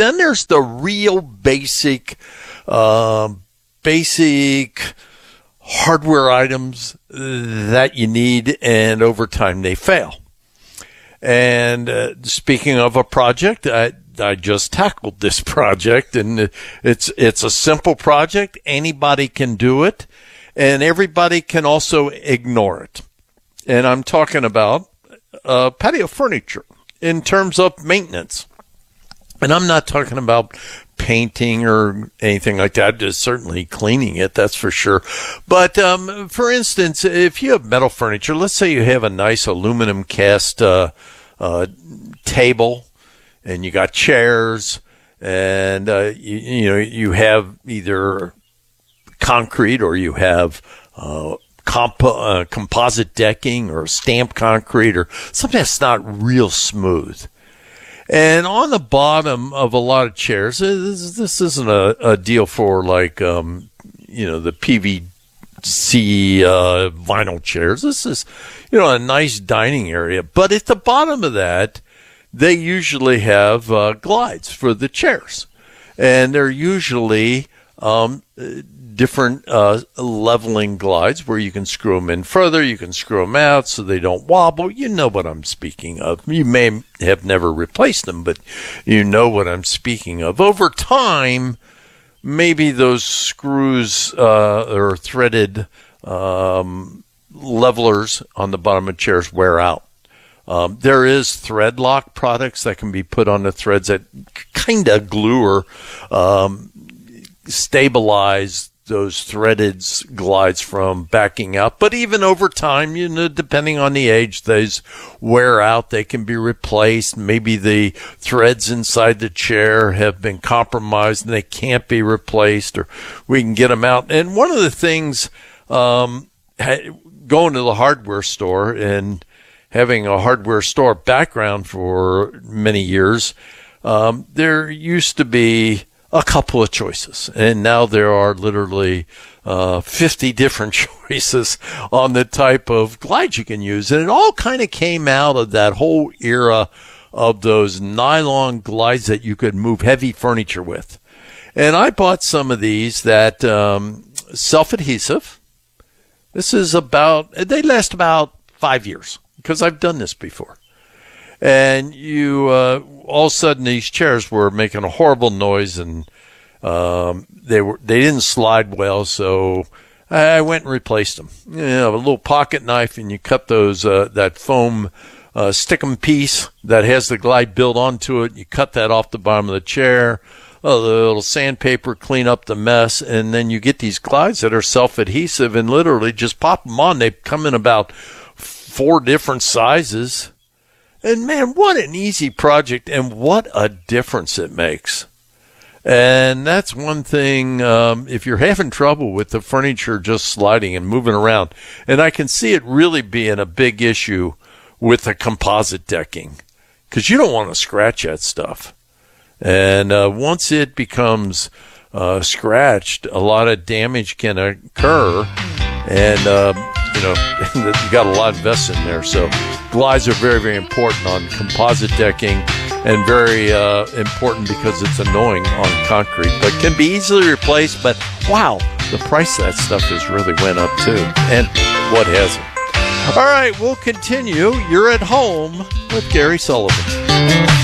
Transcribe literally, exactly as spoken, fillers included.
then there's the real basic, uh, basic hardware items that you need, and over time they fail. And uh, speaking of a project, I, I just tackled this project, and it's it's a simple project. Anybody can do it, and everybody can also ignore it. And I'm talking about uh, patio furniture in terms of maintenance. And I'm not talking about painting or anything like that. Just certainly cleaning it, that's for sure. But um, for instance, if you have metal furniture, let's say you have a nice aluminum cast uh, uh, table, and you got chairs, and uh, you, you know you have either concrete or you have uh, comp- uh, composite decking or stamped concrete or something that's not real smooth. And on the bottom of a lot of chairs, this, this isn't a, a deal for like, um, you know, the P V C uh, vinyl chairs. This is, you know, a nice dining area. But at the bottom of that, they usually have uh, glides for the chairs. And they're usually um, different uh, leveling glides where you can screw them in further, you can screw them out so they don't wobble. You know what I'm speaking of. You may have never replaced them, but you know what I'm speaking of. Over time, maybe those screws uh, or threaded um, levelers on the bottom of chairs wear out. Um, there is thread lock products that can be put on the threads that kind of glue or um, stabilize those threaded glides from backing out. But even over time, you know, depending on the age, those wear out. They can be replaced. Maybe the threads inside the chair have been compromised and they can't be replaced, or we can get them out. And one of the things, um, going to the hardware store and having a hardware store background for many years, um, there used to be a couple of choices, and now there are literally uh, fifty different choices on the type of glides you can use. And it all kind of came out of that whole era of those nylon glides that you could move heavy furniture with. And I bought some of these that um, self-adhesive. This is about, they last about five years because I've done this before. And you, uh, all of a sudden, these chairs were making a horrible noise, and um, they were they didn't slide well. So I went and replaced them. You know, a little pocket knife, and you cut those uh, that foam uh, stickum piece that has the glide built onto it. You cut that off the bottom of the chair. A little sandpaper, clean up the mess, and then you get these glides that are self-adhesive, and literally just pop them on. They come in about four different sizes. And man, what an easy project, and what a difference it makes. And that's one thing, um, if you're having trouble with the furniture just sliding and moving around, and I can see it really being a big issue with the composite decking, because you don't want to scratch that stuff. And uh, once it becomes uh, scratched, a lot of damage can occur, and uh, you know, you got a lot invested in there. So glides are very, very important on composite decking, and very uh, important because it's annoying on concrete, but can be easily replaced. But wow, the price of that stuff has really went up too. And what hasn't? All right, we'll continue. You're at home with Gary Sullivan.